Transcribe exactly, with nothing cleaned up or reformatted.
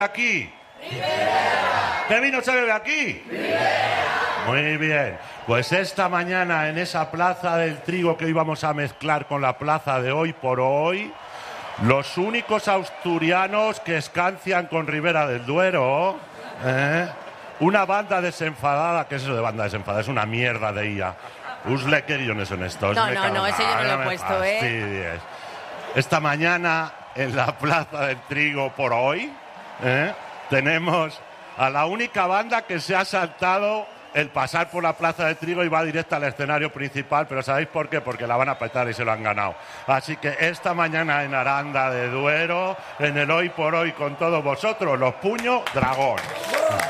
aquí? Rivera. ¿Qué vino se bebe aquí? Rivera. Muy bien. Pues esta mañana en esa plaza del trigo que íbamos a mezclar con la plaza de hoy por hoy, los únicos asturianos que escancian con Ribera del Duero, ¿eh? Una banda desenfadada, ¿qué es eso de banda desenfadada? Es una mierda de ella. Usle, ¿qué guiones son estos? No, me no, no, ese yo no lo he me puesto, fastidies. ¿eh? Esta mañana en la plaza del trigo por hoy, ¿eh? Tenemos a la única banda que se ha saltado el pasar por la plaza del trigo y va directa al escenario principal, pero ¿sabéis por qué? Porque la van a petar y se lo han ganado. Así que esta mañana en Aranda de Duero, en el Hoy por Hoy con todos vosotros, los Puño Dragón.